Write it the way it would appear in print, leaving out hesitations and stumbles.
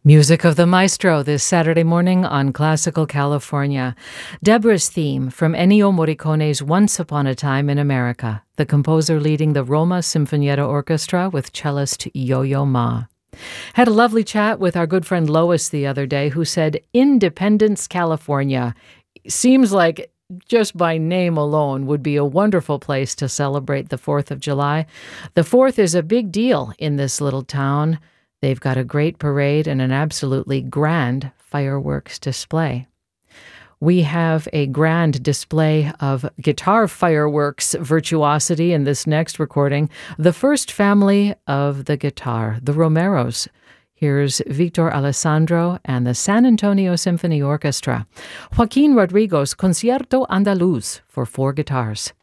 Music of the Maestro this Saturday morning on Classical California. Deborah's theme from Ennio Morricone's Once Upon a Time in America, the composer leading the Roma Sinfonietta Orchestra with cellist Yo-Yo Ma. Had a lovely chat with our good friend Lois the other day, who said Independence, California seems like just by name alone would be a wonderful place to celebrate the 4th of July. The 4th is a big deal in this little town. They've got a great parade and an absolutely grand fireworks display. We have a grand display of guitar fireworks virtuosity in this next recording, the first family of the guitar, the Romeros. Here's Victor Alessandro and the San Antonio Symphony Orchestra. Joaquin Rodrigo's Concierto Andaluz for 4 guitars.